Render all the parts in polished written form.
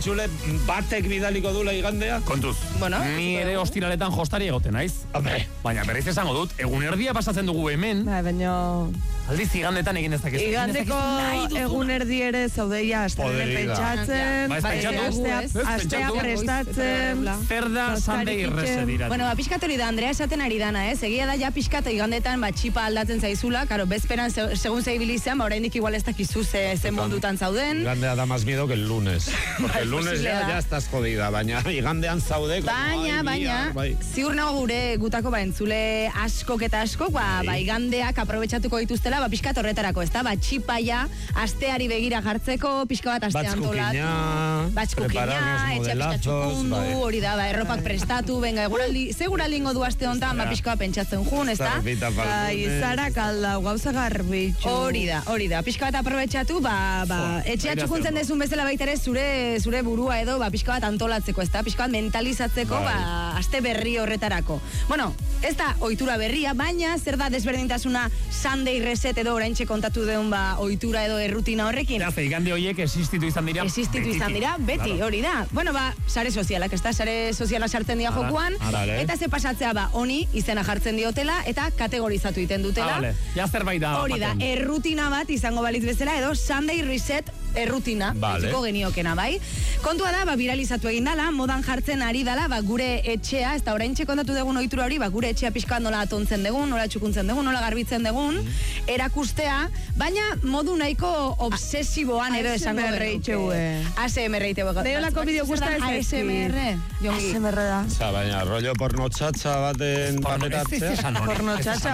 entzule batek bidaliko dula igandea? Kontuz, Bueno, ni ere ostiraletan jostari egoten naiz. Hombre. Baina berriz esango dut, egun erdia pasatzen dugu hemen, Baina... aldiz igandetan egin dezakezu. Igandeko egun erdi ere zaudeia astelen Podrida. pentsatzen, Ba, ez pentsatu. astea prestatzen, Zer da Sunday Reset dira. Bueno, pixkat hori da, Andrea esaten ari dana, ez? Egia da, ja pixkat igandetan, txipa aldatzen zaizula, karo, bezperan, segun zeibilizean, oraindik igual ez dakizu ze mundutan zauden. Igandea da más miedo que el lunes. Porque el lunes ya estás jodida, baina igandean zaude. Baina, ziur nago gutako entzule askok eta askok, igandeak aprobetxatuko dituztela, pixkat horretarako, ez da? Txipaia, asteari begira jartzeko, pixka bat astea antolatu. Batxkukina, etxea pixka txukundu, hori da, erropak prestatu, venga, seguraldi ingo du aste honetan, pixka bat pentsatzen jun, ez da? Zara kaldau, gauza garbitxu. Hori da, pixka bat aprobetxatu, etxea txukuntzen dezun bezala baita ere zure burua edo, pixka bat antolatzeko, ez da? Pixka bat mentalizatzeko, aste berri horretarako. Bueno, ez da ohitura berria, baina zer da desberdintasuna Sunday Reset edo oraintxe kontatu deun ohitura edo errutina horrekin? Igande horiek existitu izan dira. Beti, hori da. Bueno, sare sozialak, ez da, sare sozialak sartzen dira jokuan, eta ze pasatzea honi izena jartzen diotela, eta kategorizatu iten dutela. Ja zerbait da. Hori da, errutina bat izango balitz bezala, edo Sunday Reset errutina, etxiko geniokena, bai? Kontua da, viralizatu egin dala, modan jartzen ari dala, gure etxea, ez da oraintxe kontatu dugun ohitura hori, gure etxea pixka nola atontzen dugun, nola txukuntzen dugun, nola garbitzen dugun, erakustea, baina modu nahiko obsesiboan edo esango genuke. ASMR itxeue. Deolako bideo gusta ez ASMR da. Baina, rollo pornotxatxa baten panetatzea. Pornotxatxa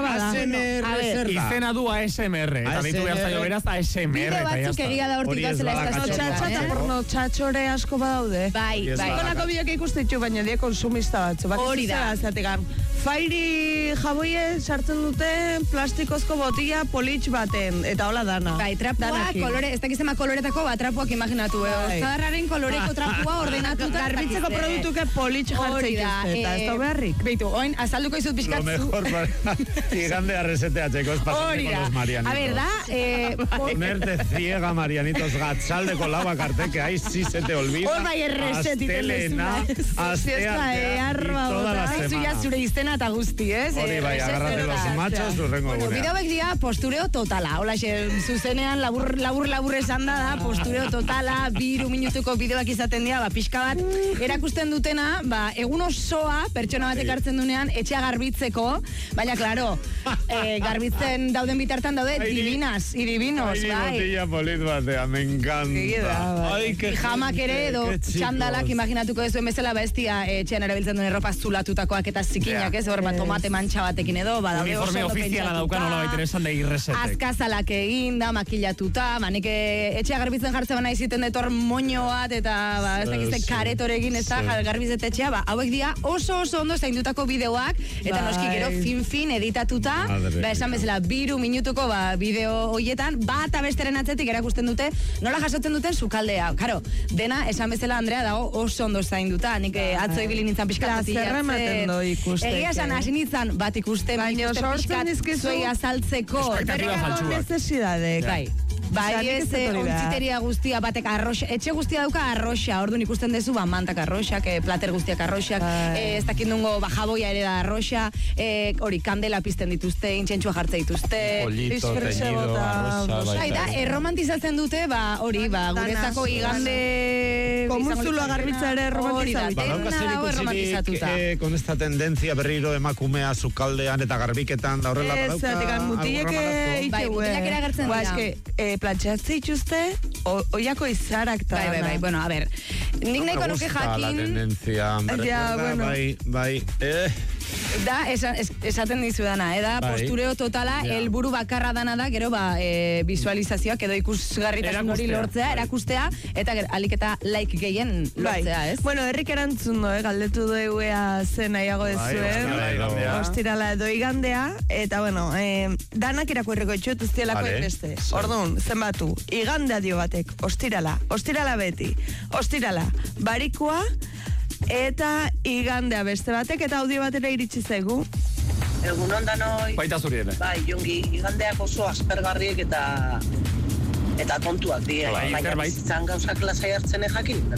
bat. Izena du ASMR. Eta ditu behar zailo beraz ASMR. Bide batzuk egia da hortik gazela pornotxatxa eta pornotxatxore asko badaude. Bai. Zikonako bideok ikustitxu, baina die konsumista batzu. Hori da. Fairi jaboie sartzen dute plastikozko botila politx baten, eta hola dana. Bai, trapua, kolore, ez dakizema koloretako trapuak imaginatu, Zadarraren koloreko trapua ordenatuta. Garbitzeko produktuke politx jartzen dituzte, eta ez da beharrik. Beitu, oin, azalduko izut pixkat. Lo mejor para igandea reseteatzeko es pasarte con los marianitos. A ver, da... Ponerte ciega, Marianitos, gatzaldeko lava carte, que ahí sí se te olvida. Bai, Astelena, astea, toda la semana. Zure izena eta guzti, ez? Hori bai, agárrate los machos, urrengo gurea. Bideoek dira postureo totala. Hola, zuzenean labur esan da, postureo totala, 2 minutuko bideoak izaten dira, pixka bat, erakusten dutena, egun osoa, pertsona batek hartzen dunean, etxea garbitzeko, baina, klaro, garbitzen dauden bitartan daude, divinas, y divinos, bai. Botilla polit batea, me encanta. Pijamak ere, edo txandalak, imaginatuko dezuen bezala, ez dira, etxean erabiltzen duen erropa zulatutakoak eta zikinak, ez, hor, tomate mantxa batekin edo, uniforme ofiziala daukan hola baita esan da irresetek. Azkazalak egin da, makillatuta, nik etxea garbitzen jartzen bana iziten detor moño bat, eta ez dakizte karetorekin, ez da, garbizet etxea, hauek dira oso ondo zaindutako bideoak, eta noski gero fin editatuta, esan bezala, 2 minutuko bideo hoietan, bat abesteren atzetik erakusten dute, nola jasotzen duten sukaldea. Karo, dena, esan bezala, Andrea, dago oso ondo zainduta, nik atzo ibili nintzen pixkat egia esan hasi nintzen bat ikusten sortzen zuei azaltzeko necesidadek bai ez ontziteria guztia batek etxe guztia dauka arroxa, orduan ikusten dezu mantak arroxak, plater guztiak arroxak, ez dakit nungo jaboia ere da arroxa, hori kandela pizten dituzte, intxentxua jartze dituzte, polito, teñido, arroxa, erromantizatzen dute, hori, guretzako igande komuzuloa garbitza ere erromantizatuta. Con esta tendencia berriro emakumea sukaldean eta garbiketan da horrela badauka. Ez, mutilek ere agertzen dira. Plantxatze itxuzte, oiako izarak da. Bai, bueno, a ver, nik nahiko nuke jakin... La tendencia, me recuerda, bai. Da, esaten dizudana, da, postureo totala, helburu bakarra dana da, gero, visualizazioak edo ikusgarritasun hori lortzea, erakustea, eta alik eta like gehien lortzea, ez? Bueno, herrik erantzun galdetu duea zen nahiago dezuen, ostirala edo igandea, eta bueno, danak irakurriko itxut uztielako beste. Orduan, zenbatu, igandea dio batek, ostirala beti, ostirala, barikoa, eta igandea beste batek, eta audio batera iritsi zaigu. Egun ondan hoi. Baita zuri ere. Bai, jongi, igandeak oso aspergarriek eta kontuak die. Baina bizitzan gauzak lasai hartzen jakin.